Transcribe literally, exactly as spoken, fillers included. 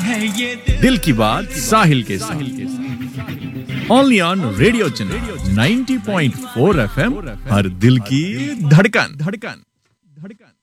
दिल की बात साहिल के साथ only on radio channel ninety point four FM, हर दिल की धड़कन धड़कन धड़कन।